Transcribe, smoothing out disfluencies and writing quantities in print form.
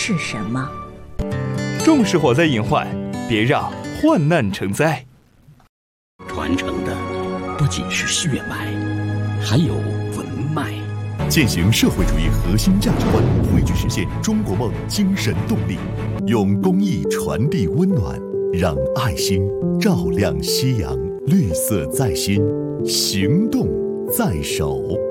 是什么？ 重视火灾隐患，别让患难成灾。 传承的不仅是血脉，还有文脉。 践行社会主义核心价值观，汇聚实现中国梦精神动力，用公益传递温暖，让爱心照亮夕阳。绿色在心，行动在手。